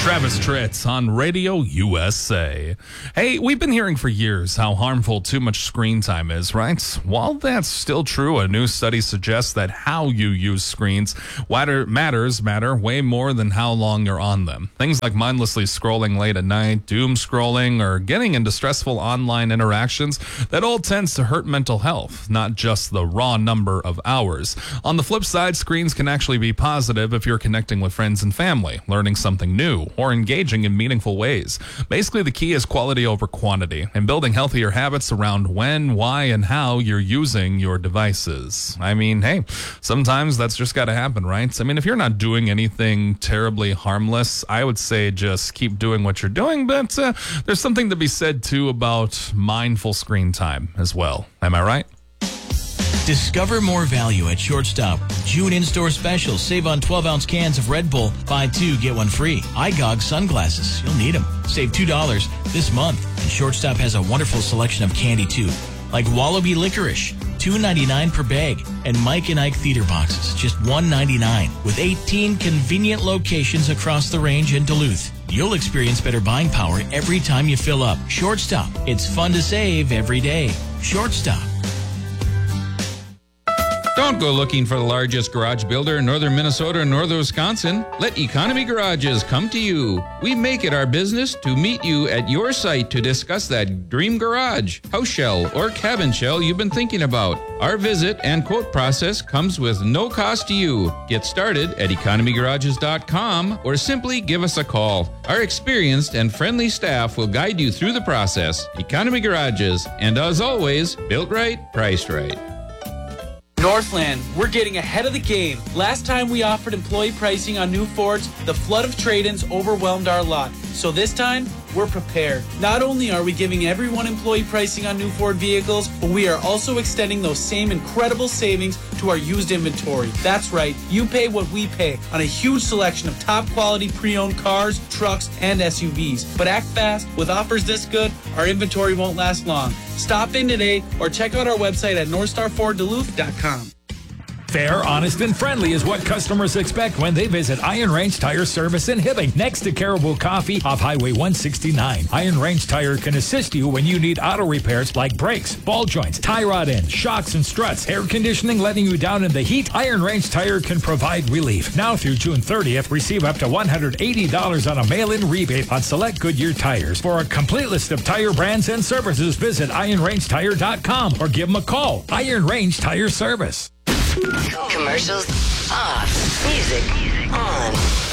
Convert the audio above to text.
Travis Tritt on Radio USA. Hey, we've been hearing for years how harmful too much screen time is, right? While that's still true, a new study suggests that how you use screens matter way more than how long you're on them. Things like mindlessly scrolling late at night, doom scrolling, or getting into stressful online interactions, that all tends to hurt mental health, not just the raw number of hours. On the flip side, screens can actually be positive if you're connecting with friends and family, learning something new, or engaging in meaningful ways. Basically, the key is quality over quantity and building healthier habits around when, why, and how you're using your devices. I mean, hey, sometimes that's just got to happen, right? I mean, if you're not doing anything terribly harmless, I would say just keep doing what you're doing, but there's something to be said, too, about mindful screen time as well. Am I right? Discover more value at Shortstop. June in-store specials. Save on 12-ounce cans of Red Bull. Buy 2, get 1 free. iGog sunglasses. You'll need them. Save $2 this month. And Shortstop has a wonderful selection of candy, too. Like Wallaby Licorice, $2.99 per bag. And Mike and Ike Theater boxes, just $1.99. With 18 convenient locations across the range in Duluth. You'll experience better buying power every time you fill up. Shortstop. It's fun to save every day. Shortstop. Don't go looking for the largest garage builder in northern Minnesota or northern Wisconsin. Let Economy Garages come to you. We make it our business to meet you at your site to discuss that dream garage, house shell, or cabin shell you've been thinking about. Our visit and quote process comes with no cost to you. Get started at economygarages.com or simply give us a call. Our experienced and friendly staff will guide you through the process. Economy Garages, and as always, built right, priced right. Northland, we're getting ahead of the game. Last time we offered employee pricing on new Fords, the flood of trade-ins overwhelmed our lot. So this time, we're prepared. Not only are we giving everyone employee pricing on new Ford vehicles, but we are also extending those same incredible savings to our used inventory. That's right, you pay what we pay on a huge selection of top quality pre-owned cars, trucks, and SUVs. But act fast. With offers this good, our inventory won't last long. Stop in today or check out our website at NorthstarFordDuluth.com. Fair, honest, and friendly is what customers expect when they visit Iron Range Tire Service in Hibbing, next to Caribou Coffee off Highway 169. Iron Range Tire can assist you when you need auto repairs like brakes, ball joints, tie rod ends, shocks and struts, air conditioning letting you down in the heat. Iron Range Tire can provide relief. Now through June 30th, receive up to $180 on a mail-in rebate on select Goodyear tires. For a complete list of tire brands and services, visit IronRangeTire.com or give them a call. Iron Range Tire Service. Commercials off. Music on.